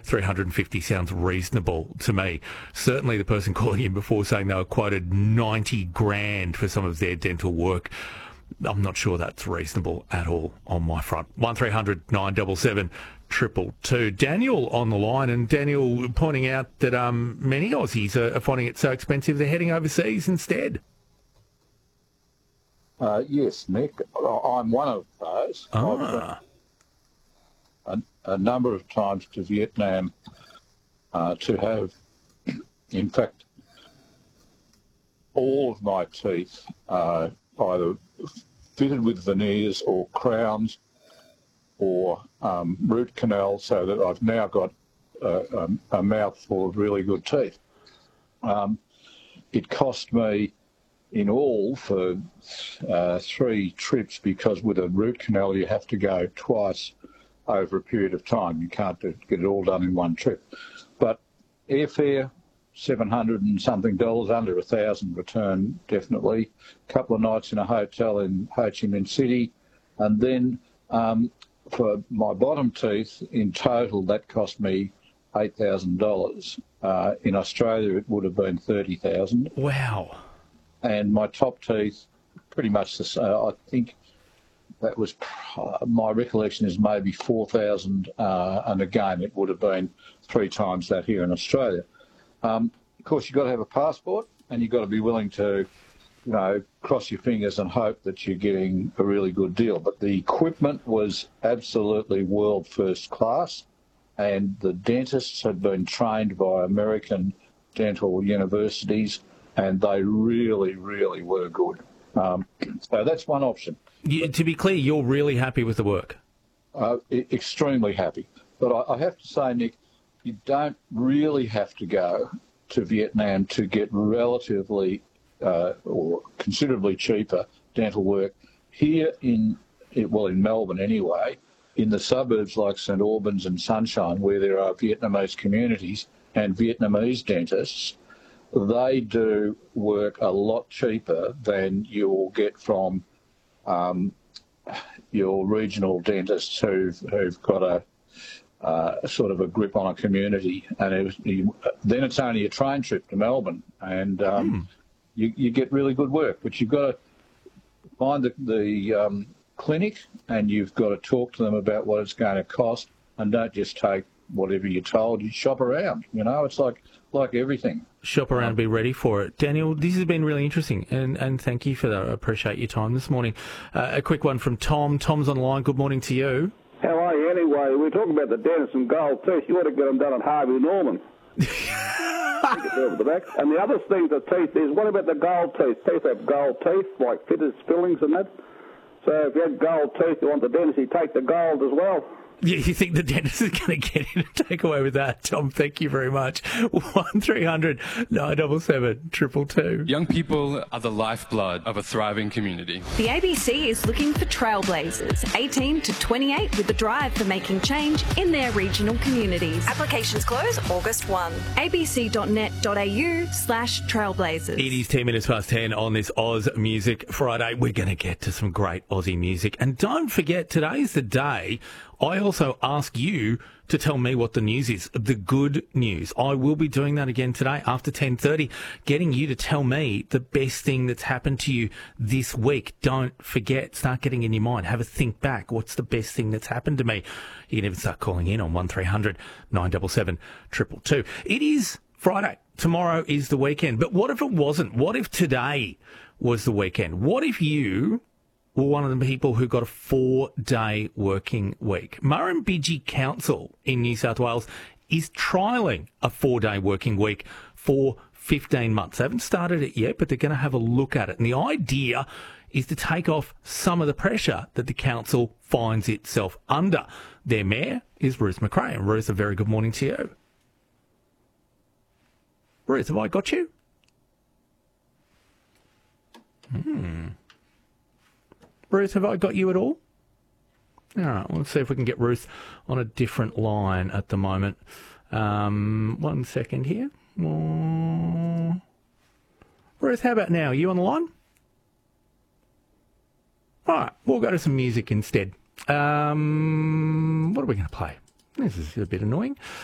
350 sounds reasonable to me. Certainly the person calling in before saying they were quoted 90 grand for some of their dental work. I'm not sure that's reasonable at all on my front. 1300 977 222. Daniel on the line, and Daniel pointing out that many Aussies are finding it so expensive they're heading overseas instead. Yes, Nick. I'm one of those. I've been a number of times to Vietnam to have, in fact, all of my teeth either fitted with veneers or crowns or root canal, so that I've now got a mouthful of really good teeth. It cost me in all for 3 trips, because with a root canal you have to go twice over a period of time. You can't get it all done in one trip. But airfare, $700 and something, under $1,000 return, definitely. A couple of nights in a hotel in Ho Chi Minh City. And then for my bottom teeth, in total, that cost me $8,000. In Australia, it would have been $30,000. Wow. And my top teeth, pretty much the same. I think that was, my recollection is maybe $4,000, and again, it would have been 3 times that here in Australia. Of course, you've got to have a passport, and you've got to be willing to, cross your fingers and hope that you're getting a really good deal. But the equipment was absolutely world first class, and the dentists had been trained by American dental universities, and they really, really were good. So that's one option. To be clear, you're really happy with the work? Extremely happy. But I have to say, Nick, you don't really have to go to Vietnam to get relatively or considerably cheaper dental work. Here in Melbourne anyway, in the suburbs like St Albans and Sunshine, where there are Vietnamese communities and Vietnamese dentists, they do work a lot cheaper than you'll get from your regional dentists who've got a sort of a grip on a community. And then it's only a train trip to Melbourne, and you get really good work. But you've got to find the clinic, and you've got to talk to them about what it's going to cost, and don't just take whatever you're told. You shop around. It's like everything. Shop around and be ready for it. Daniel, this has been really interesting, and thank you for that. I appreciate your time this morning. A quick one from Tom. Tom's on the line. Good morning to you. How are you anyway? We're talking about the dentist and gold teeth. You ought to get them done at Harvey Norman. And the other thing, the teeth is, what about the gold teeth? Teeth have gold teeth, like fitted fillings and that. So if you had gold teeth, you want the dentist, he'd take the gold as well. Yeah, you think the dentist is going to get in and take away with that? Tom, thank you very much. 1300 977 222. Young people are the lifeblood of a thriving community. The ABC is looking for trailblazers, 18 to 28, with the drive for making change in their regional communities. Applications close August 1. abc.net.au/trailblazers. It is 10 minutes past 10 on this Oz Music Friday. We're going to get to some great Aussie music. And don't forget, today's the day I also ask you to tell me what the news is, the good news. I will be doing that again today after 10:30, getting you to tell me the best thing that's happened to you this week. Don't forget, start getting in your mind. Have a think back. What's the best thing that's happened to me? You can even start calling in on 1300 977 222. It is Friday. Tomorrow is the weekend. But what if it wasn't? What if today was the weekend? What if you were one of the people who got a 4-day working week? Murrumbidgee Council in New South Wales is trialling a 4-day working week for 15 months. They haven't started it yet, but they're going to have a look at it. And the idea is to take off some of the pressure that the council finds itself under. Their mayor is Ruth McRae. And Ruth, a very good morning to you. Ruth, have I got you? Ruth, have I got you at all? All right, let's see if we can get Ruth on a different line at the moment. 1 second here. Ruth, how about now? Are you on the line? All right, we'll go to some music instead. What are we going to play? This is a bit annoying.